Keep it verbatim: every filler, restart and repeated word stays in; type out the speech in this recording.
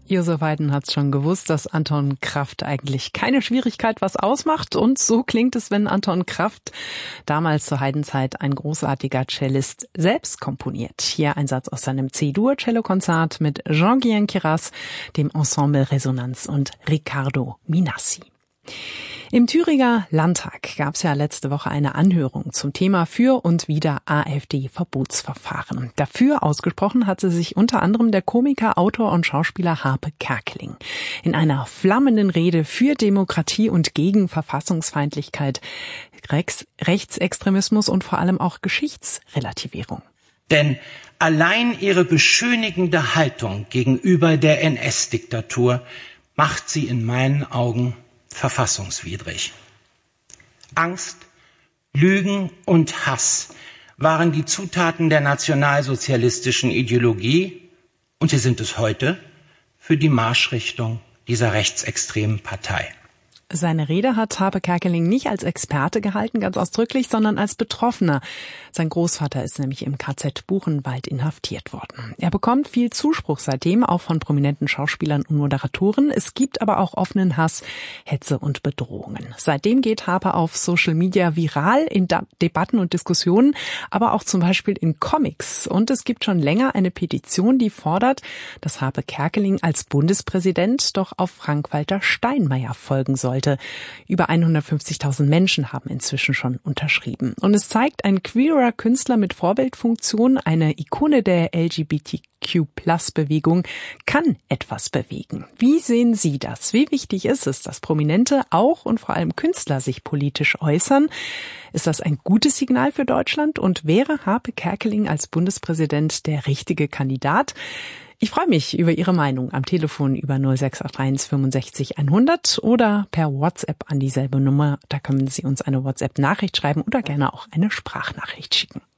Josef Haydn hat's schon gewusst, dass Anton Kraft eigentlich keine Schwierigkeit was ausmacht. Und so klingt es, wenn Anton Kraft, damals zur Haydn-Zeit ein großartiger Cellist, selbst komponiert. Hier ein Satz aus seinem C-Dur-Cello-Konzert mit Jean-Guyen Queyras, dem Ensemble Resonanz und Riccardo Minassi. Im Thüringer Landtag gab es ja letzte Woche eine Anhörung zum Thema für und wider AfD-Verbotsverfahren. Dafür ausgesprochen hatte sich unter anderem der Komiker, Autor und Schauspieler Harpe Kerkeling. In einer flammenden Rede für Demokratie und gegen Verfassungsfeindlichkeit, Rex, Rechtsextremismus und vor allem auch Geschichtsrelativierung. Denn allein ihre beschönigende Haltung gegenüber der N S-Diktatur macht sie in meinen Augen verfassungswidrig. Angst, Lügen und Hass waren die Zutaten der nationalsozialistischen Ideologie und sie sind es heute für die Marschrichtung dieser rechtsextremen Partei. Seine Rede hat Harpe Kerkeling nicht als Experte gehalten, ganz ausdrücklich, sondern als Betroffener. Sein Großvater ist nämlich im K Z Buchenwald inhaftiert worden. Er bekommt viel Zuspruch seitdem, auch von prominenten Schauspielern und Moderatoren. Es gibt aber auch offenen Hass, Hetze und Bedrohungen. Seitdem geht Harpe auf Social Media viral in da- Debatten und Diskussionen, aber auch zum Beispiel in Comics. Und es gibt schon länger eine Petition, die fordert, dass Harpe Kerkeling als Bundespräsident doch auf Frank-Walter Steinmeier folgen sollte. Über hundertfünfzigtausend Menschen haben inzwischen schon unterschrieben. Und es zeigt, ein queerer Künstler mit Vorbildfunktion, eine Ikone der L G B T Q Plus Bewegung, kann etwas bewegen. Wie sehen Sie das? Wie wichtig ist es, dass Prominente, auch und vor allem Künstler, sich politisch äußern? Ist das ein gutes Signal für Deutschland? Und wäre Harpe Kerkeling als Bundespräsident der richtige Kandidat? Ich freue mich über Ihre Meinung am Telefon über null sechs acht eins fünfundsechzig hundert oder per WhatsApp an dieselbe Nummer. Da können Sie uns eine WhatsApp-Nachricht schreiben oder gerne auch eine Sprachnachricht schicken.